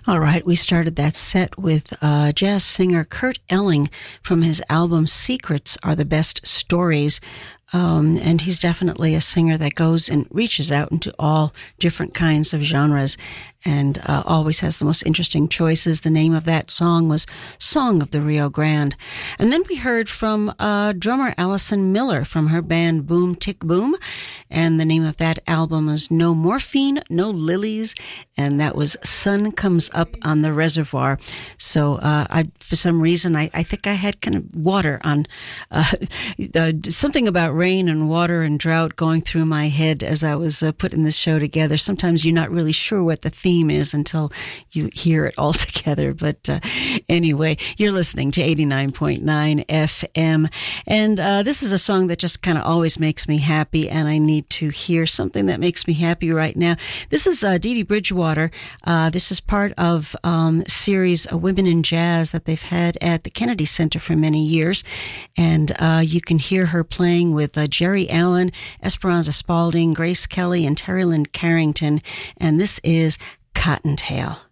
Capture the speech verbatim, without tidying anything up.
All right, we started that set with uh, jazz singer Kurt Elling from his album Secrets Are the Best Stories. Um, and he's definitely a singer that goes and reaches out into all different kinds of genres and uh, always has the most interesting choices. The name of that song was Song of the Rio Grande. And then we heard from uh, drummer Allison Miller from her band Boom Tick Boom. And the name of that album is No Morphine, No Lilies. And that was Sun Comes Up on the Reservoir. So uh, I, for some reason, I, I think I had kind of water on uh, uh, something about rain and water and drought going through my head as I was uh, putting this show together. Sometimes you're not really sure what the theme is until you hear it all together. But uh, anyway, you're listening to eighty-nine point nine F M. And uh, this is a song that just kind of always makes me happy, and I need to hear something that makes me happy right now. This is uh, Dee Dee Bridgewater. Uh, this is part of um, a series of Women in Jazz that they've had at the Kennedy Center for many years. And uh, you can hear her playing with uh, Jerry Allen, Esperanza Spalding, Grace Kelly, and Terry Lynn Carrington. And this is Cottontail.